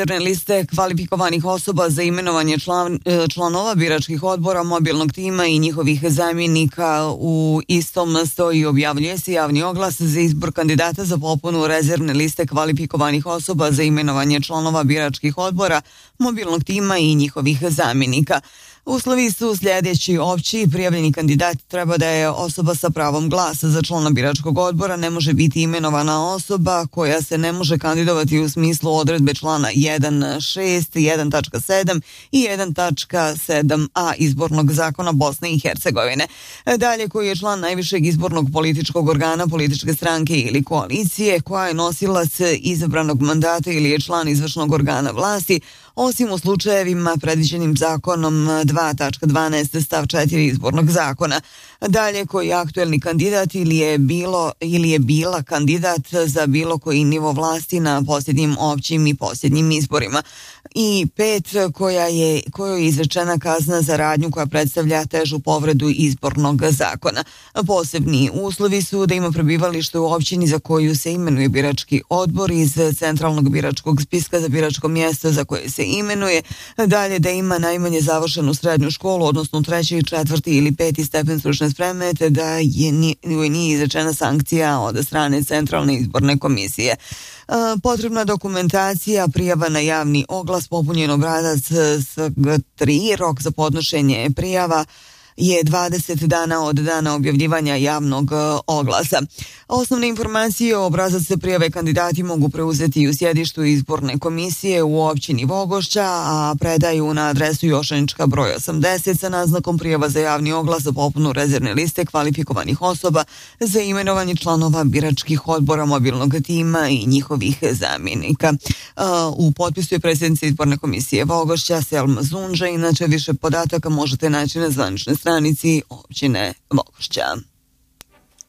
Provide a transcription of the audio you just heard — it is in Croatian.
liste kvalifikovanih osoba za imenovanje članova biračkih odbora, mobilnog tima i njihovih zamjenika. U istom stoji objavljuje se javni oglas za izbor kandidata za popunu rezervne liste kvalifikovanih osoba za imenovanje članova biračkih odbora, mobilnog tima i njihovih zamjenika. Uslovi su sljedeći: opći prijavljeni kandidat treba da je osoba sa pravom glasa. Za člana biračkog odbora ne može biti imenovana osoba koja se ne može kandidovati u smislu odredbe člana 1.6, 1.7 i 1.7a izbornog zakona Bosne i Hercegovine. Dalje, koji je član najvišeg izbornog političkog organa, političke stranke ili koalicije, koja je nosilac izabranog mandata ili je član izvršnog organa vlasti, osim u slučajevima predviđenim zakonom 2.12 stav 4 izbornog zakona. Dalje, koji je aktuelni kandidat ili je bila kandidat za bilo koji nivo vlasti na posljednjim općim i posljednjim izborima. I 5, kojoj je izrečena kazna za radnju koja predstavlja težu povredu izbornog zakona. Posebni uslovi su da ima prebivalište u općini za koju se imenuje birački odbor iz centralnog biračkog spiska za biračko mjesto za koje se imenuje. Dalje, da ima najmanje završenu srednju školu, odnosno 3., 4. ili 5. stepen stručne spreme, te da nije izrečena sankcija od strane Centralne izborne komisije. Potrebna dokumentacija, prijava na javni oglas, popunjen obrazac SG3, rok za podnošenje prijava je 20 dana od dana objavljivanja javnog oglasa. Osnovne informacije o obrazac prijave kandidati mogu preuzeti u sjedištu izborne komisije u općini Vogošća, a predaju na adresu Jošanička broj 80 sa naznakom prijava za javni oglas za popunu rezervne liste kvalifikovanih osoba za imenovanje članova biračkih odbora, mobilnog tima i njihovih zamjenika. U potpisu je predsjednica izborne komisije Vogošća Selma Zunđa. Inače, više podataka možete naći na zvaničnoj stranici općine Vogošća.